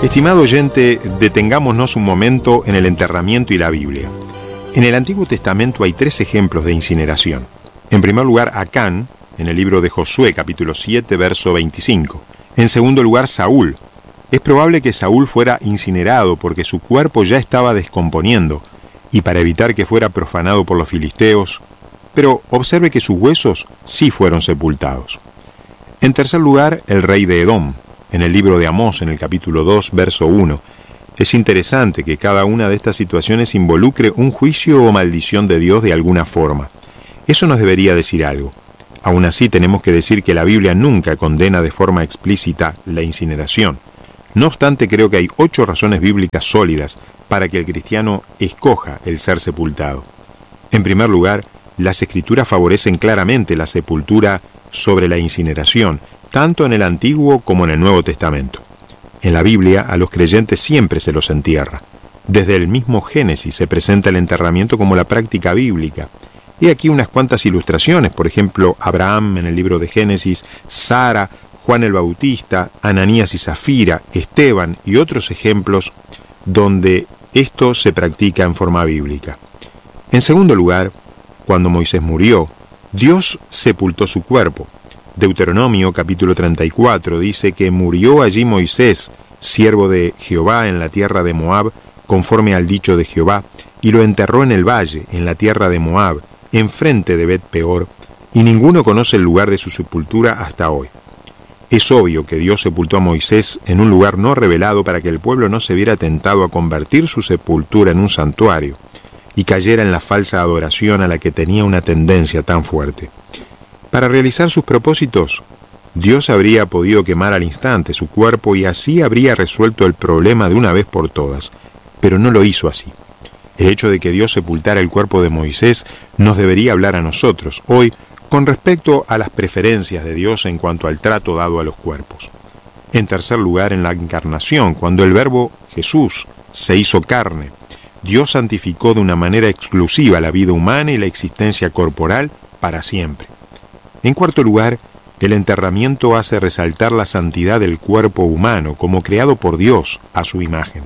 Estimado oyente, detengámonos un momento en el enterramiento y la Biblia. En el Antiguo Testamento hay 3 ejemplos de incineración. En primer lugar, Acán, en el libro de Josué, capítulo 7, verso 25. En segundo lugar, Saúl. Es probable que Saúl fuera incinerado porque su cuerpo ya estaba descomponiendo y para evitar que fuera profanado por los filisteos, pero observe que sus huesos sí fueron sepultados. En tercer lugar, el rey de Edom, en el libro de Amós, en el capítulo 2, verso 1. Es interesante que cada una de estas situaciones involucre un juicio o maldición de Dios de alguna forma. Eso nos debería decir algo. Aún así, tenemos que decir que la Biblia nunca condena de forma explícita la incineración. No obstante, creo que hay 8 razones bíblicas sólidas para que el cristiano escoja el ser sepultado. En primer lugar, las Escrituras favorecen claramente la sepultura sobre la incineración, tanto en el Antiguo como en el Nuevo Testamento. En la Biblia, a los creyentes siempre se los entierra. Desde el mismo Génesis se presenta el enterramiento como la práctica bíblica. Y aquí unas cuantas ilustraciones, por ejemplo, Abraham en el libro de Génesis, Sara, Juan el Bautista, Ananías y Zafira, Esteban y otros ejemplos donde esto se practica en forma bíblica. En segundo lugar, cuando Moisés murió, Dios sepultó su cuerpo. Deuteronomio capítulo 34 dice que murió allí Moisés, siervo de Jehová en la tierra de Moab, conforme al dicho de Jehová, y lo enterró en el valle, en la tierra de Moab, enfrente de Bet-peor, y ninguno conoce el lugar de su sepultura hasta hoy. Es obvio que Dios sepultó a Moisés en un lugar no revelado para que el pueblo no se viera tentado a convertir su sepultura en un santuario y cayera en la falsa adoración a la que tenía una tendencia tan fuerte. Para realizar sus propósitos, Dios habría podido quemar al instante su cuerpo y así habría resuelto el problema de una vez por todas, pero no lo hizo así. El hecho de que Dios sepultara el cuerpo de Moisés nos debería hablar a nosotros hoy con respecto a las preferencias de Dios en cuanto al trato dado a los cuerpos. En tercer lugar, en la encarnación, cuando el verbo Jesús se hizo carne, Dios santificó de una manera exclusiva la vida humana y la existencia corporal para siempre. En cuarto lugar, el enterramiento hace resaltar la santidad del cuerpo humano como creado por Dios a su imagen.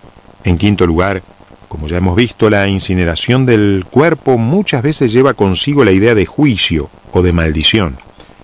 En quinto lugar, como ya hemos visto, la incineración del cuerpo muchas veces lleva consigo la idea de juicio o de maldición.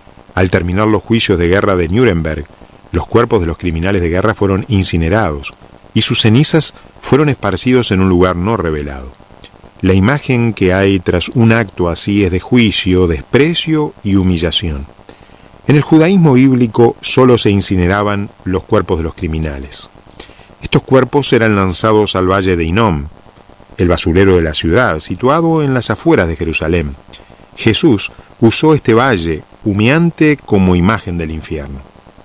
Al terminar los juicios de guerra de Nuremberg, los cuerpos de los criminales de guerra fueron incinerados y sus cenizas fueron esparcidos en un lugar no revelado. La imagen que hay tras un acto así es de juicio, desprecio y humillación. En el judaísmo bíblico solo se incineraban los cuerpos de los criminales. Estos cuerpos eran lanzados al valle de Hinnom, el basurero de la ciudad, situado en las afueras de Jerusalén. Jesús usó este valle humeante como imagen del infierno.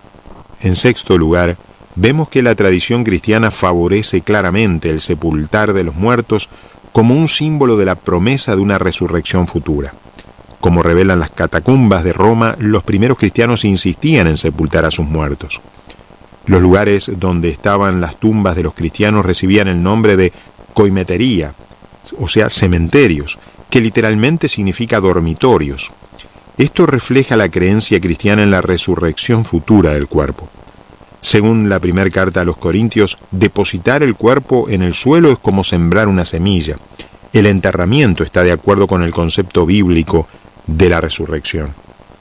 En sexto lugar, vemos que la tradición cristiana favorece claramente el sepultar de los muertos como un símbolo de la promesa de una resurrección futura. Como revelan las catacumbas de Roma, los primeros cristianos insistían en sepultar a sus muertos. Los lugares donde estaban las tumbas de los cristianos recibían el nombre de coimetería, o sea, cementerios, que literalmente significa dormitorios. Esto refleja la creencia cristiana en la resurrección futura del cuerpo. Según la primera carta a los Corintios, depositar el cuerpo en el suelo es como sembrar una semilla. El enterramiento está de acuerdo con el concepto bíblico de la resurrección.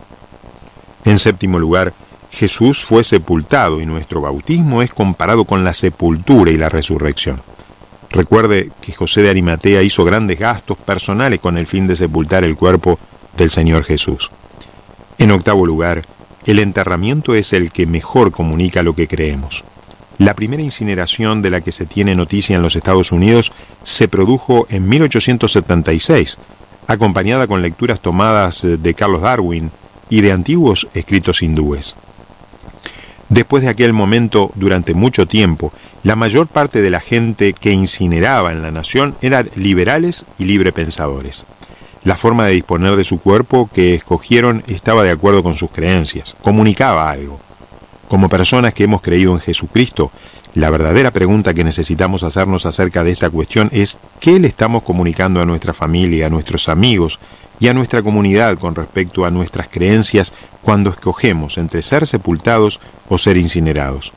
En séptimo lugar, Jesús fue sepultado y nuestro bautismo es comparado con la sepultura y la resurrección. Recuerde que José de Arimatea hizo grandes gastos personales con el fin de sepultar el cuerpo del Señor Jesús. En octavo lugar, el enterramiento es el que mejor comunica lo que creemos. La primera incineración de la que se tiene noticia en los Estados Unidos se produjo en 1876, acompañada con lecturas tomadas de Carlos Darwin y de antiguos escritos hindúes. Después de aquel momento, durante mucho tiempo, la mayor parte de la gente que incineraba en la nación eran liberales y librepensadores. La forma de disponer de su cuerpo que escogieron estaba de acuerdo con sus creencias, comunicaba algo. Como personas que hemos creído en Jesucristo, la verdadera pregunta que necesitamos hacernos acerca de esta cuestión es ¿qué le estamos comunicando a nuestra familia, a nuestros amigos y a nuestra comunidad con respecto a nuestras creencias cuando escogemos entre ser sepultados o ser incinerados?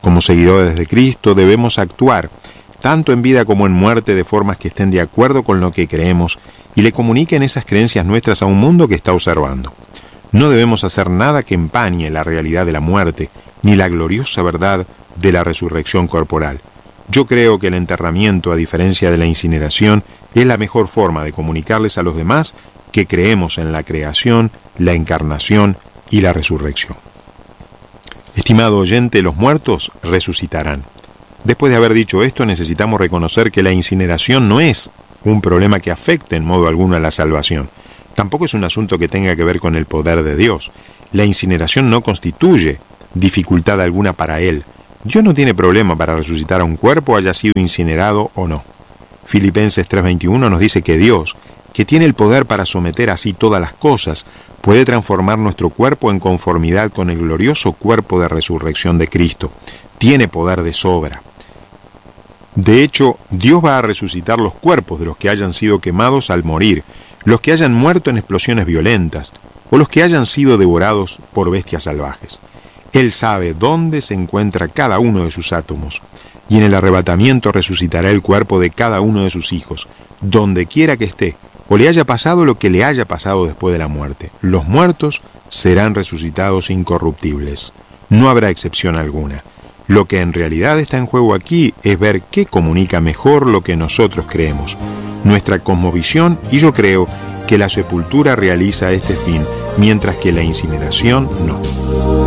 Como seguidores de Cristo debemos actuar, tanto en vida como en muerte, de formas que estén de acuerdo con lo que creemos y le comuniquen esas creencias nuestras a un mundo que está observando. No debemos hacer nada que empañe la realidad de la muerte, ni la gloriosa verdad de la resurrección corporal. Yo creo que el enterramiento, a diferencia de la incineración, es la mejor forma de comunicarles a los demás que creemos en la creación, la encarnación y la resurrección. Estimado oyente, los muertos resucitarán. Después de haber dicho esto, necesitamos reconocer que la incineración no es un problema que afecte en modo alguno a la salvación. Tampoco es un asunto que tenga que ver con el poder de Dios. La incineración no constituye dificultad alguna para Él. Dios no tiene problema para resucitar a un cuerpo, haya sido incinerado o no. Filipenses 3:21 nos dice que Dios, que tiene el poder para someter así todas las cosas, puede transformar nuestro cuerpo en conformidad con el glorioso cuerpo de resurrección de Cristo. Tiene poder de sobra. De hecho, Dios va a resucitar los cuerpos de los que hayan sido quemados al morir, los que hayan muerto en explosiones violentas, o los que hayan sido devorados por bestias salvajes. Él sabe dónde se encuentra cada uno de sus átomos, y en el arrebatamiento resucitará el cuerpo de cada uno de sus hijos, donde quiera que esté, o le haya pasado lo que le haya pasado después de la muerte. Los muertos serán resucitados incorruptibles. No habrá excepción alguna. Lo que en realidad está en juego aquí es ver qué comunica mejor lo que nosotros creemos, nuestra cosmovisión, y yo creo que la sepultura realiza este fin, mientras que la incineración no.